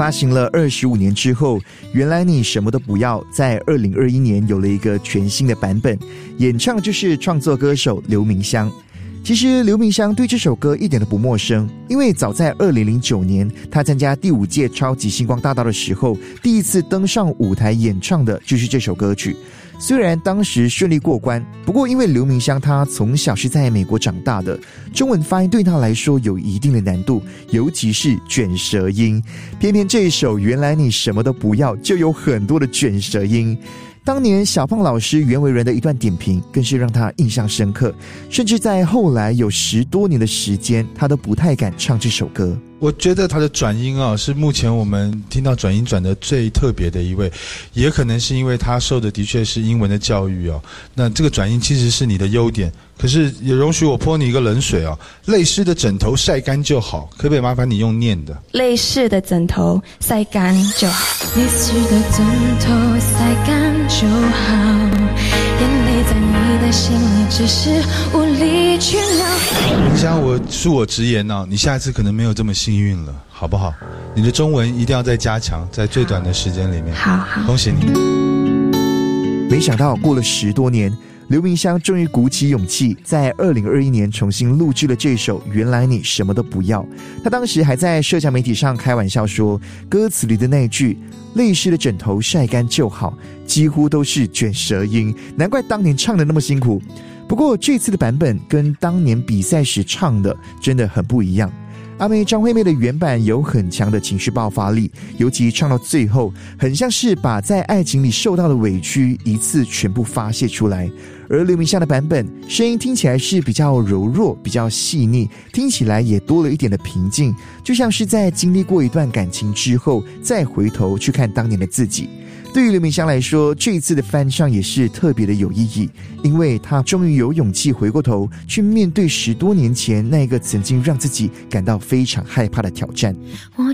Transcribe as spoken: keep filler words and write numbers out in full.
发行了二十五年之后，原来你什么都不要在二零二一年有了一个全新的版本，演唱的就是创作歌手刘明湘。其实刘明湘对这首歌一点都不陌生，因为早在二零零九年他参加第五届超级星光大道的时候，第一次登上舞台演唱的就是这首歌曲。虽然当时顺利过关，不过因为刘明湘他从小是在美国长大的，中文发音对他来说有一定的难度，尤其是卷舌音。偏偏这一首原来你什么都不要就有很多的卷舌音。当年小胖老师袁惟仁的一段点评更是让他印象深刻，甚至在后来有十多年的时间他都不太敢唱这首歌。 我觉得他的转音啊，是目前我们听到转音转的最特别的一位，也可能是因为他受的的确是英文的教育啊。那这个转音其实是你的优点，可是也容许我泼你一个冷水啊。泪湿的枕头晒干就好，可不可以麻烦你用念的？ 泪湿的枕头晒干就好， 泪湿的枕头晒干就好，眼泪在你的心里只是无理取闹。 明湘，我恕我直言啊，你下一次可能没有这么幸运了，好不好？你的中文一定要再加强，在最短的时间里面。 好好， 恭喜你。 没想到过了十多年，刘明湘终于鼓起勇气，在二零二一年重新录制了这首《原来你什么都不要》。他当时还在社交媒体上开玩笑说，歌词里的那句“泪湿的枕头晒干就好”，几乎都是卷舌音，难怪当年唱得那么辛苦。不过这次的版本跟当年比赛时唱的真的很不一样。阿妹张惠妹的原版有很强的情绪爆发力，尤其唱到最后，很像是把在爱情里受到的委屈一次全部发泄出来。而刘明湘的版本，声音听起来是比较柔弱，比较细腻，听起来也多了一点的平静，就像是在经历过一段感情之后，再回头去看当年的自己。对于刘明湘来说，这一次的翻唱也是特别的有意义，因为他终于有勇气回过头去面对十多年前那个曾经让自己感到非常害怕的挑战。